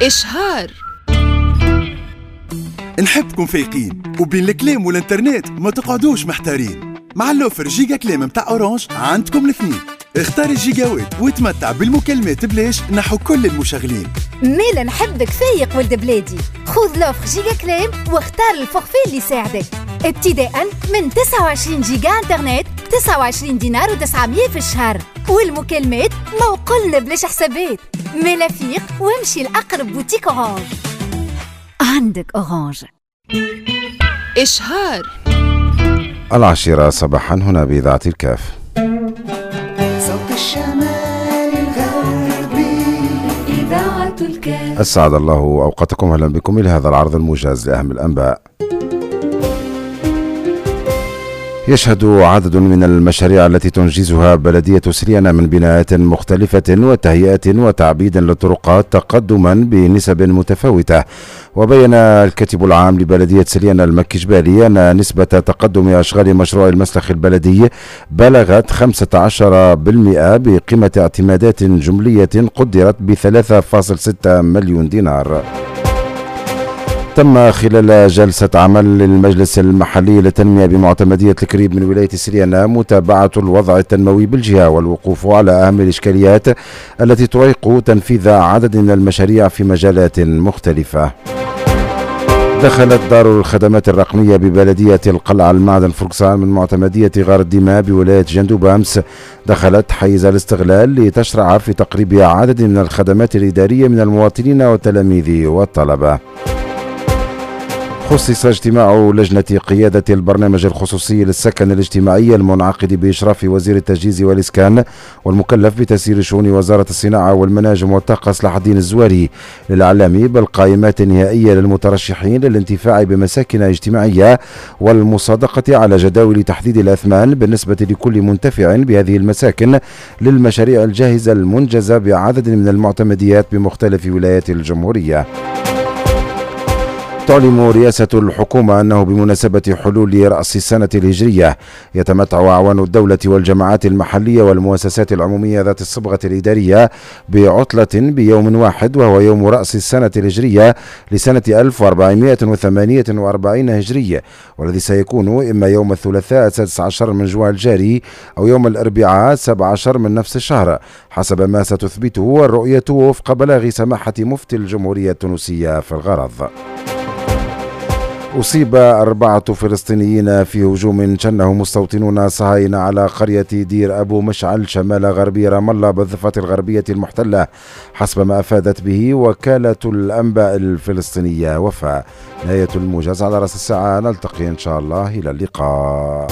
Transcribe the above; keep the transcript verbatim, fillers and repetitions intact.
إشهار. نحبكم فايقين وبين الكلام والانترنت ما تقعدوش محتارين. مع اللوفر جيجا كلام متاع اورانج عندكم الاثنين. اختار الجيجاوات وتمتع بالمكالمات بلاش نحو كل المشغلين. ميلا نحبك فايق ولد بلادي. خذ لوفر جيجا كلام واختار الفورفي اللي يساعدك. ابتداء من تسعة وعشرين جيجا انترنت تسعة وعشرين دينار وتسعمية في الشهر، والمكالمات موقلنا بلاش حسابات. ميلا فيق وامشي لأقرب بوتيك اورانج. عندك اورانج. إشهار. العاشرة صباحا هنا بإذاعة الكاف. صوت الشمال الغربي إذاعة الكاف. أسعد الله أوقاتكم، أهلا بكم إلى هذا العرض الموجز لأهم الأنباء. يشهد عدد من المشاريع التي تنجزها بلدية سليانة من بناءات مختلفة وتهيئة وتعبيد للطرقات تقدما بنسب متفاوتة. وبين الكاتب العام لبلدية سليانة المكي جبالي أن نسبة تقدم أشغال مشروع المسلخ البلدي بلغت خمسة عشر بالمئة بقيمة اعتمادات جملية قدرت ب ثلاثة فاصلة ستة مليون دينار. تم خلال جلسة عمل للمجلس المحلي للتنمية بمعتمدية الكريب من ولاية سليانة متابعة الوضع التنموي بالجهة والوقوف على أهم الإشكاليات التي تعيق تنفيذ عدد من المشاريع في مجالات مختلفة. دخلت دار الخدمات الرقمية ببلدية القلعة المعدن فرقسان من معتمدية غار الدماء بولاية جندوب أمس دخلت حيز الاستغلال لتشرع في تقريب عدد من الخدمات الإدارية من المواطنين والتلاميذ والطلبة. خصص اجتماع لجنة قيادة البرنامج الخصوصي للسكن الاجتماعي المنعقد بإشراف وزير التجهيز والإسكان والمكلف بتسيير شؤون وزارة الصناعة والمناجم والطاقة صلاح الدين الزواري للإعلام بالقائمات النهائية للمترشحين للانتفاع بمساكن اجتماعية والمصادقة على جداول تحديد الأثمان بالنسبة لكل منتفع بهذه المساكن للمشاريع الجاهزة المنجزة بعدد من المعتمديات بمختلف ولايات الجمهورية. تعلن رئاسة الحكومة أنه بمناسبة حلول رأس السنة الهجرية يتمتع أعوان الدولة والجماعات المحلية والمؤسسات العمومية ذات الصبغة الإدارية بعطلة بيوم واحد، وهو يوم رأس السنة الهجرية لسنة ألف وأربعمائة وثمانية وأربعين هجرية، والذي سيكون إما يوم الثلاثاء السادس عشر من جوان الجاري أو يوم الأربعاء السابع عشر من نفس الشهر حسب ما ستثبته الرؤية وفق بلاغ سماحة مفتي الجمهورية التونسية في الغرض. أصيب أربعة فلسطينيين في هجوم شنه مستوطنون صهاينة على قرية دير أبو مشعل شمال غربي رام الله بالضفة الغربية المحتلة حسب ما أفادت به وكالة الأنباء الفلسطينية وفاء. نهاية الموجز على رأس الساعة، نلتقي إن شاء الله، إلى اللقاء.